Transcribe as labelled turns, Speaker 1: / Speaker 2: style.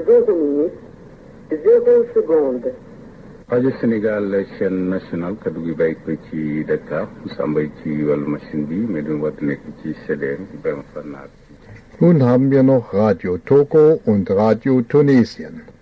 Speaker 1: 0 minutes, 0 secondes.
Speaker 2: rajo Sénégal chaîne nationale kaddu gi bàyyi ko ci Dakar Samba ci wàllu machine bi mais du wat nekk ci CDM Ibrahima Fannar.
Speaker 3: Nun haben wir noch Radio Togo und Radio Tunesien.